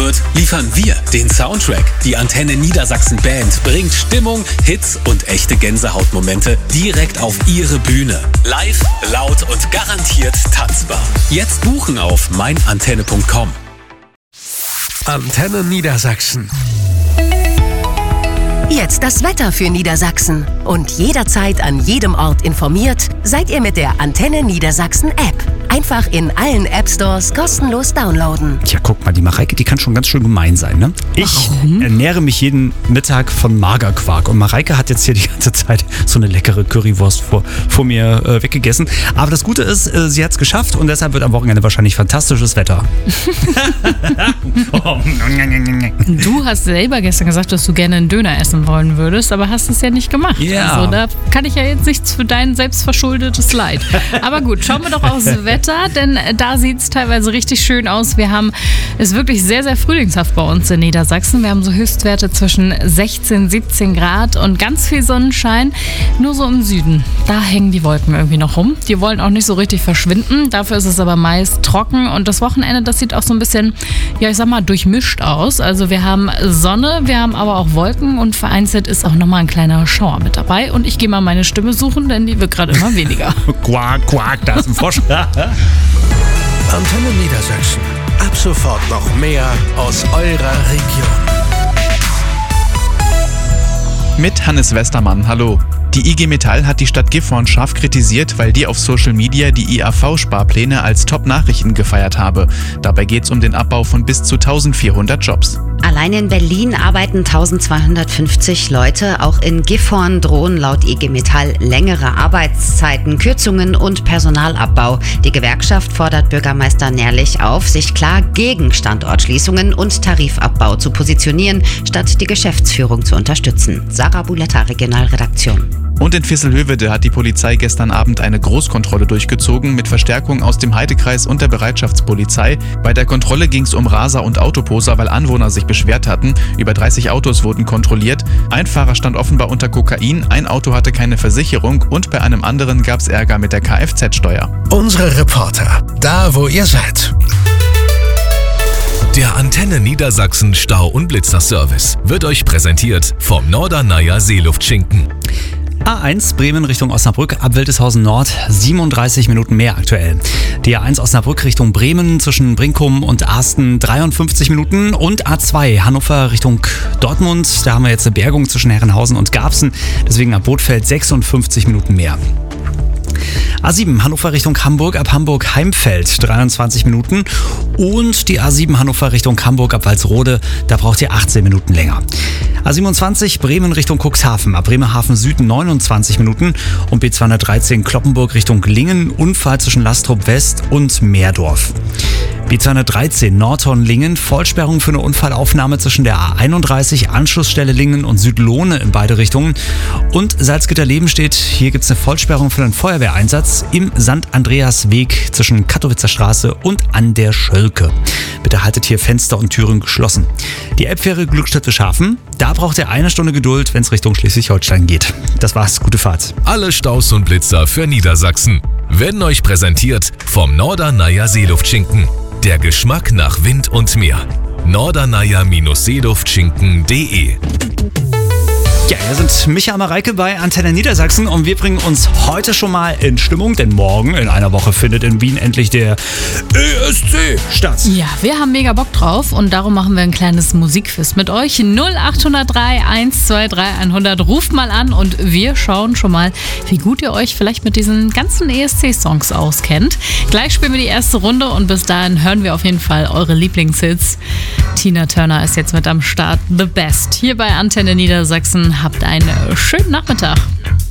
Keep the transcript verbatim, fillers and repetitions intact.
wird, liefern wir den Soundtrack. Die Antenne Niedersachsen Band bringt Stimmung, Hits und echte Gänsehautmomente direkt auf ihre Bühne. Live, laut und garantiert tanzbar. Jetzt buchen auf mein antenne punkt com. Antenne Niedersachsen. Jetzt das Wetter für Niedersachsen. Und jederzeit an jedem Ort informiert, seid ihr mit der Antenne Niedersachsen App. Einfach in allen App-Stores kostenlos downloaden. Tja, guck mal, die Mareike, die kann schon ganz schön gemein sein, ne? Ich Warum? ernähre mich jeden Mittag von Magerquark. Und Mareike hat jetzt hier die ganze Zeit so eine leckere Currywurst vor, vor mir äh, weggegessen. Aber das Gute ist, äh, sie hat es geschafft und deshalb wird am Wochenende wahrscheinlich fantastisches Wetter. Du hast selber gestern gesagt, dass du gerne einen Döner essen wollen würdest, aber hast es ja nicht gemacht. Ja. Also da kann ich ja jetzt nichts für dein selbstverschuldetes Leid. Aber gut, schauen wir doch aufs Wetter, denn da sieht es teilweise richtig schön aus. Wir haben es wirklich sehr, sehr frühlingshaft bei uns in Niedersachsen. Wir haben so Höchstwerte zwischen sechzehn, siebzehn Grad und ganz viel Sonnenschein. Nur so im Süden, da hängen die Wolken irgendwie noch rum. Die wollen auch nicht so richtig verschwinden. Dafür ist es aber meist trocken und das Wochenende, das sieht auch so ein bisschen, ja ich sag mal, durchmischt aus. Also wir haben Sonne, wir haben aber auch Wolken und vereinzelt ist auch nochmal ein kleiner Schauer mit dabei. Und ich gehe mal meine Stimme suchen, denn die wird gerade immer weniger. Quack, quack, da ist ein Frosch. Antenne Niedersachsen. Ab sofort noch mehr aus eurer Region. Mit Hannes Westermann, hallo. Die I G Metall hat die Stadt Gifhorn scharf kritisiert, weil die auf Social Media die I A V-Sparpläne als Top-Nachrichten gefeiert habe. Dabei geht es um den Abbau von bis zu eintausendvierhundert Jobs. Allein in Berlin arbeiten eintausendzweihundertfünfzig Leute. Auch in Gifhorn drohen laut I G Metall längere Arbeitszeiten, Kürzungen und Personalabbau. Die Gewerkschaft fordert Bürgermeister Nährlich auf, sich klar gegen Standortschließungen und Tarifabbau zu positionieren, statt die Geschäftsführung zu unterstützen. Sarah Buletta, Regionalredaktion. Und in Visselhövede hat die Polizei gestern Abend eine Großkontrolle durchgezogen mit Verstärkung aus dem Heidekreis und der Bereitschaftspolizei. Bei der Kontrolle ging es um Raser und Autoposer, weil Anwohner sich beschwert hatten. Über dreißig Autos wurden kontrolliert. Ein Fahrer stand offenbar unter Kokain, ein Auto hatte keine Versicherung und bei einem anderen gab es Ärger mit der Kfz-Steuer. Unsere Reporter, da wo ihr seid. Der Antenne Niedersachsen Stau- und Blitzerservice wird euch präsentiert vom Norderneier Seeluftschinken. A eins Bremen Richtung Osnabrück ab Wildeshausen Nord, siebenunddreißig Minuten mehr aktuell. Die A eins Osnabrück Richtung Bremen zwischen Brinkum und Arsten dreiundfünfzig Minuten und A zwei Hannover Richtung Dortmund, da haben wir jetzt eine Bergung zwischen Herrenhausen und Garbsen, deswegen ab Bothfeld sechsundfünfzig Minuten mehr. A sieben Hannover Richtung Hamburg ab Hamburg-Heimfeld dreiundzwanzig Minuten und die A sieben Hannover Richtung Hamburg ab Walsrode, da braucht ihr achtzehn Minuten länger. A siebenundzwanzig Bremen Richtung Cuxhaven ab Bremerhaven Süden neunundzwanzig Minuten und B zweihundertdreizehn Kloppenburg Richtung Lingen, Unfall zwischen Lastrup West und Meerdorf. B zweihundertdreizehn Nordhorn-Lingen, Vollsperrung für eine Unfallaufnahme zwischen der A einunddreißig, Anschlussstelle Lingen und Südlohne in beide Richtungen. Und Salzgitter-Lebenstedt, hier gibt es eine Vollsperrung für einen Feuerwehreinsatz im Sankt Andreas-Weg zwischen Katowitzer Straße und an der Schölke. Bitte haltet hier Fenster und Türen geschlossen. Die Elbfähre Glückstadt-Wischhafen, da braucht ihr eine Stunde Geduld, wenn es Richtung Schleswig-Holstein geht. Das war's, gute Fahrt. Alle Staus und Blitzer für Niedersachsen werden euch präsentiert vom Norderneier Seeluftschinken. Der Geschmack nach Wind und Meer. norderneier Seeluftschinken punkt de. Ja, wir sind Micha und Mareike bei Antenne Niedersachsen und wir bringen uns heute schon mal in Stimmung, denn morgen in einer Woche findet in Wien endlich der E S C statt. Ja, wir haben mega Bock drauf und darum machen wir ein kleines Musikquiz mit euch. null acht null drei eins zwei drei hundert. Ruft mal an und wir schauen schon mal, wie gut ihr euch vielleicht mit diesen ganzen E S C-Songs auskennt. Gleich spielen wir die erste Runde und bis dahin hören wir auf jeden Fall eure Lieblingshits. Tina Turner ist jetzt mit am Start. The Best hier bei Antenne Niedersachsen. Habt einen schönen Nachmittag.